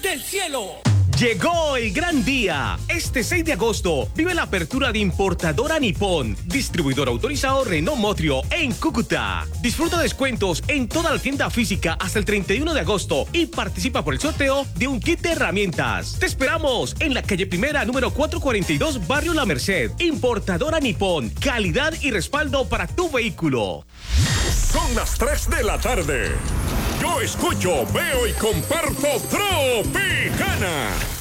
del cielo. Llegó el gran día. Este 6 de agosto vive la apertura de Importadora Nippon, distribuidor autorizado Renault Motrio en Cúcuta. Disfruta descuentos en toda la tienda física hasta el 31 de agosto y participa por el sorteo de un kit de herramientas. Te esperamos en la calle Primera, número 442, Barrio La Merced. Importadora Nippon, calidad y respaldo para tu vehículo. Son las 3 de la tarde. Yo escucho, veo y comparto Tropicana.